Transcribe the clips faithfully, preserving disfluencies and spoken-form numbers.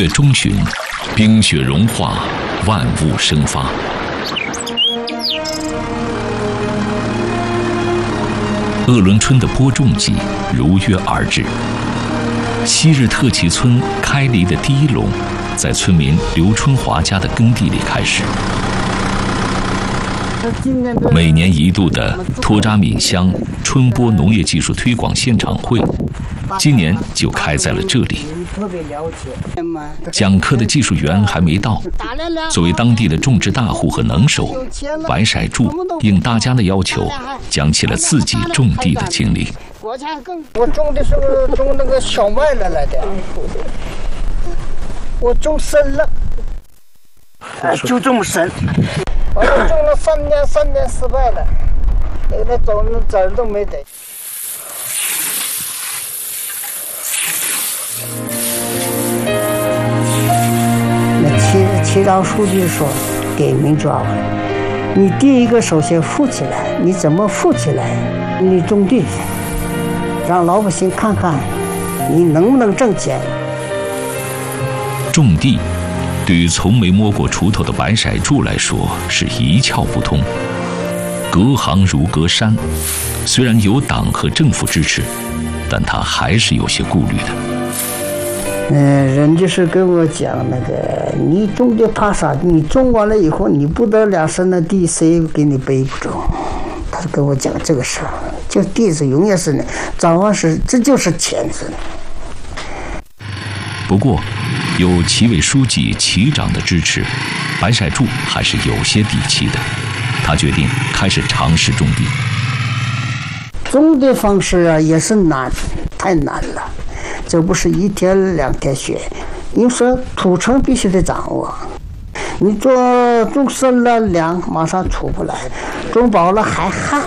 中旬，冰雪融化，万物生发。鄂伦春的播种季如约而至。昔日特旗村开犁的第一垄，在村民刘春华家的耕地里开始。每年一度的托扎闽乡春播农业技术推广现场会，今年就开在了这里。讲课的技术员还没到，作为当地的种植大户和能手，白色柱应大家的要求，讲起了自己种地的经历。 我种的时候种那个小麦了来的，我种深了，哎，就这么深。我种了三年，三年失败了，那个种那籽儿都没得。那七七张书记说，给民抓稳，你第一个首先富起来，你怎么富起来？你种地。让老百姓看看你能不能挣钱。 种地对于从没摸过锄头的白色柱来说是一窍不通，隔行如隔山。虽然有党和政府支持，但他还是有些顾虑的。 嗯、呃，人家是跟我讲那个，你种的怕啥？你种完了以后，你不得两升的地，谁给你背不住？他跟我讲这个事儿。就地子永远是呢，早晚是这就是钱子。 不过，有旗委书记、旗长的支持，白色柱还是有些底气的。他决定开始尝试种地。 种的方式啊，也是难，太难了。这不是一天两天学，你说土层必须得掌握。你做种深了凉，马上出不来；种饱了还旱。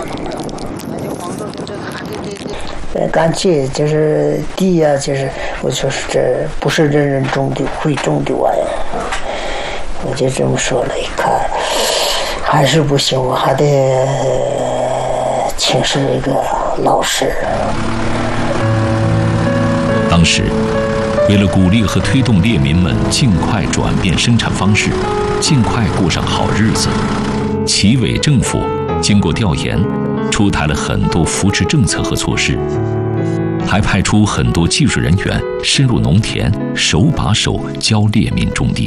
呃，干脆就是地呀、啊，就是我就是这不是人人种的会种的玩意儿，我就这么说了。一看还是不行，我还得、呃、请示一个老师。 当时，为了鼓励和推动猎民们尽快转变生产方式，尽快过上好日子，旗委政府经过调研，出台了很多扶持政策和措施，还派出很多技术人员深入农田，手把手教猎民种地。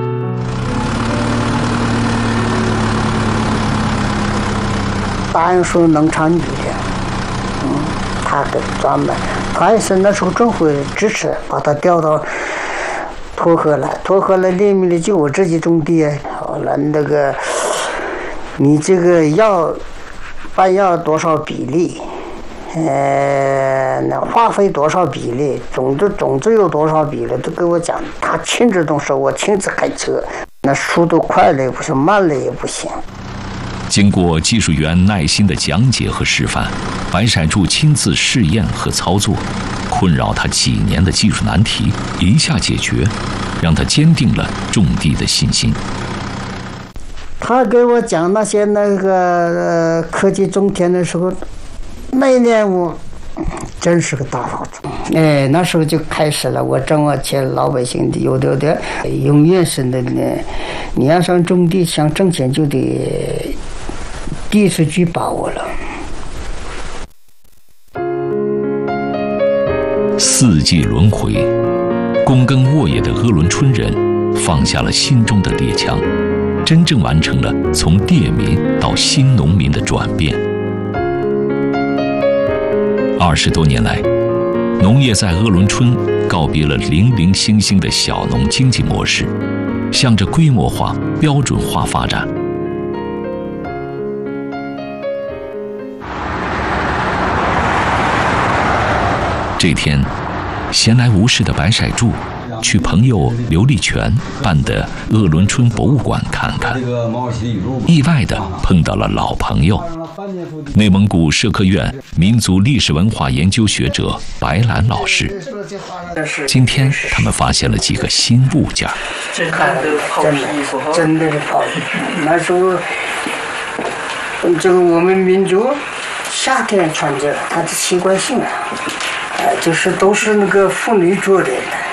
答应说农场女的，嗯，他给专门，他也是那时候政府支持，把他调到沱河来，沱河来猎民的就我自己种地，好了那个，你这个要。半要多少比例？呃，那花费多少比例？种子种子有多少比例？都给我讲，他亲自动手，我亲自开车，那速度快了也不行，慢了也不行。 经过技术员耐心的讲解和示范，白色柱亲自试验和操作，困扰他几年的技术难题一下解决，让他坚定了种地的信心。 他给我讲那些那个、呃、科技种田的时候，那一年我真是个大好种。哎，那时候就开始了，我挣我钱，老百姓有的的永远是那呢。你要想种地想挣钱，就得地是具把握了。 四季轮回，躬耕沃野的鄂伦春人放下了心中的猎枪，真正完成了从猎民到新农民的转变。二十多年来，农业在鄂伦春告别了零零星星的小农经济模式，向着规模化、标准化发展。这天，闲来无事的白色柱去朋友刘立全办的鄂伦春博物馆看看，意外地碰到了老朋友，内蒙古社科院民族历史文化研究学者白兰老师。今天他们发现了几个新物件。 这看真的真的是袍子，那时候这个我们民族夏天穿这个，它的习惯性啊，呃，就是都是那个妇女做的。